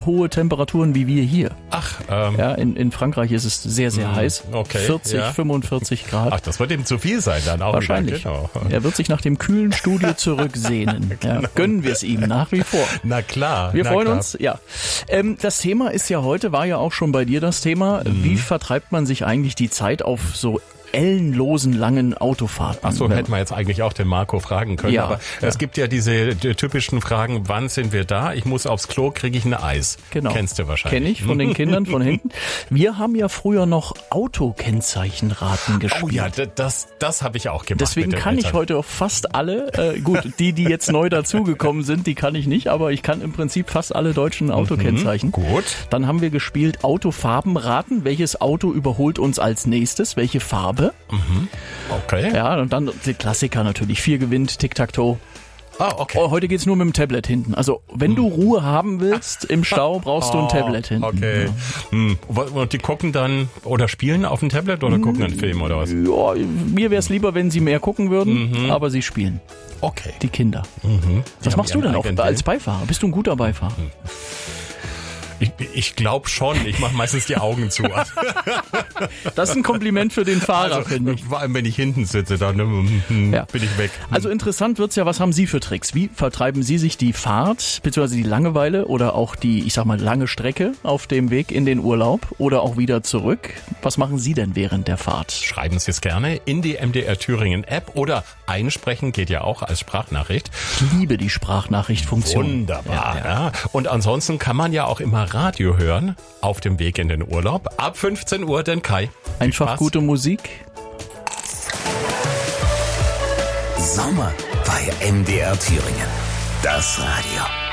hohe Temperaturen wie wir hier. Ach, Ja, in Frankreich ist es sehr, sehr heiß. okay, 40, ja. 45 Grad. Ach, das wird ihm zu viel sein dann auch. Wahrscheinlich. Wieder, genau. Er wird sich nach dem kühlen Studio zurücksehnen. Ja, gönnen wir es ihm nach wie vor. Na klar. Wir freuen uns, ja. Das Thema ist ja heute, war ja auch schon bei dir das Thema, wie vertreibt man sich eigentlich die Zeit auf so ellenlosen langen Autofahrten? Ach so, hätten wir jetzt eigentlich auch den Marco fragen können. Ja, aber es gibt ja diese typischen Fragen, wann sind wir da? Ich muss aufs Klo, kriege ich ein Eis. Genau. Kennst du wahrscheinlich. Kenne ich von den Kindern von hinten. Wir haben ja früher noch Autokennzeichenraten gespielt. Oh ja, das habe ich auch gemacht. Deswegen mit den kann ich Eltern. heute auch fast alle, gut, die jetzt neu dazugekommen sind, die kann ich nicht, aber ich kann im Prinzip fast alle deutschen Autokennzeichen. Gut. Dann haben wir gespielt Autofarbenraten. Welches Auto überholt uns als nächstes? Welche Farbe? Okay. Ja, und dann die Klassiker natürlich. 4 gewinnt, Tic-Tac-Toe. Ah, okay. Oh, heute geht's nur mit dem Tablet hinten. Also, wenn du Ruhe haben willst im Stau, brauchst du ein Tablet hinten. Okay. Ja. Und die gucken dann oder spielen auf dem Tablet oder gucken einen Film oder was? Ja, mir wäre es lieber, wenn sie mehr gucken würden, aber sie spielen. Okay. Die Kinder. Was machst du denn auch als Beifahrer? Bist du ein guter Beifahrer? Ich glaube schon. Ich mache meistens die Augen zu. Das ist ein Kompliment für den Fahrer, finde ich. Vor allem, wenn ich hinten sitze, dann Ja. bin ich weg. Also interessant wird's ja, was haben Sie für Tricks? Wie vertreiben Sie sich die Fahrt, beziehungsweise die Langeweile oder auch die, ich sag mal, lange Strecke auf dem Weg in den Urlaub oder auch wieder zurück? Was machen Sie denn während der Fahrt? Schreiben Sie es gerne in die MDR Thüringen App oder einsprechen geht ja auch als Sprachnachricht. Ich liebe die Sprachnachrichtfunktion. Wunderbar. Ja. Und ansonsten kann man ja auch immer Radio hören auf dem Weg in den Urlaub. Ab 15 Uhr, denn Kai. Einfach Spaß. gute Musik. Sommer bei MDR Thüringen. Das Radio.